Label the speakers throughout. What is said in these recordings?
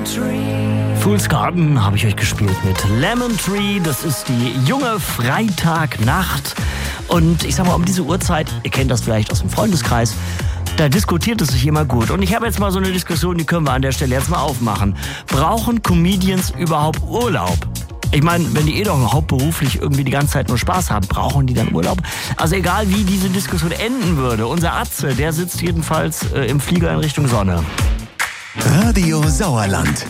Speaker 1: Fool's Garden habe ich euch gespielt mit Lemon Tree. Das ist die junge Freitagnacht. Und ich sag mal, um diese Uhrzeit, ihr kennt das vielleicht aus dem Freundeskreis, da diskutiert es sich immer gut. Und ich habe jetzt mal so eine Diskussion, die können wir an der Stelle jetzt mal aufmachen. Brauchen Comedians überhaupt Urlaub? Ich meine, wenn die doch hauptberuflich irgendwie die ganze Zeit nur Spaß haben, brauchen die dann Urlaub? Also egal, wie diese Diskussion enden würde, unser Atze, der sitzt jedenfalls im Flieger in Richtung Sonne.
Speaker 2: Radio Sauerland.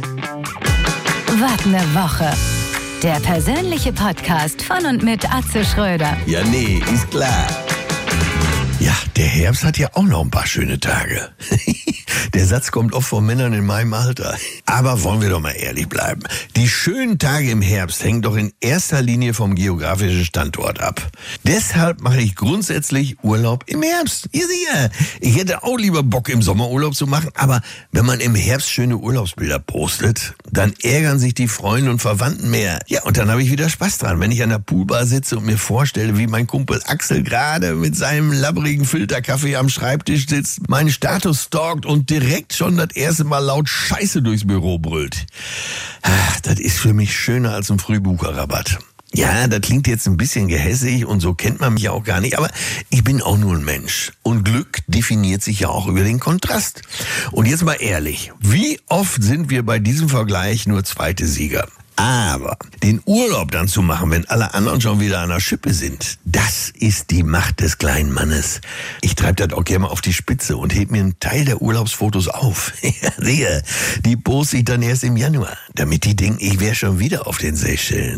Speaker 3: Wart ne Woche. Der persönliche Podcast von und mit Atze Schröder.
Speaker 2: Ja, nee, ist klar. Ja, der Herbst hat ja auch noch ein paar schöne Tage. Der Satz kommt oft von Männern in meinem Alter. Aber wollen wir doch mal ehrlich bleiben. Die schönen Tage im Herbst hängen doch in erster Linie vom geografischen Standort ab. Deshalb mache ich grundsätzlich Urlaub im Herbst. Ihr seht, ich hätte auch lieber Bock, im Sommer Urlaub zu machen. Aber wenn man im Herbst schöne Urlaubsbilder postet, dann ärgern sich die Freunde und Verwandten mehr. Ja, und dann habe ich wieder Spaß dran, wenn ich an der Poolbar sitze und mir vorstelle, wie mein Kumpel Axel gerade mit seinem labberigen Filterkaffee am Schreibtisch sitzt, meinen Status stalkt und direkt schon das erste Mal laut Scheiße durchs Büro brüllt. Ach, das ist für mich schöner als ein Frühbucherrabatt. Ja, das klingt jetzt ein bisschen gehässig und so kennt man mich auch gar nicht, aber ich bin auch nur ein Mensch. Und Glück definiert sich ja auch über den Kontrast. Und jetzt mal ehrlich, wie oft sind wir bei diesem Vergleich nur zweite Sieger? Aber den Urlaub dann zu machen, wenn alle anderen schon wieder an der Schippe sind, das ist die Macht des kleinen Mannes. Ich treibe das auch gerne mal auf die Spitze und heb mir einen Teil der Urlaubsfotos auf. Ja, die poste ich dann erst im Januar, damit die denken, ich wäre schon wieder auf den Seychellen.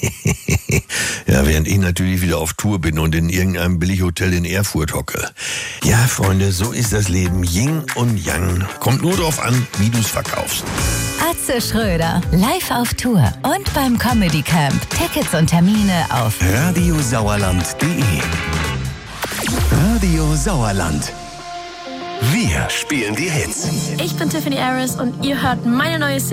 Speaker 2: Ja, während ich natürlich wieder auf Tour bin und in irgendeinem Billighotel in Erfurt hocke. Ja, Freunde, so ist das Leben. Yin und Yang. Kommt nur drauf an, wie du's verkaufst.
Speaker 3: Atze Schröder, live auf Tour und beim Comedy Camp. Tickets und Termine auf
Speaker 2: radiosauerland.de. Radio Sauerland. Wir spielen die Hits.
Speaker 4: Ich bin Tiffany Harris und ihr hört meine neue Single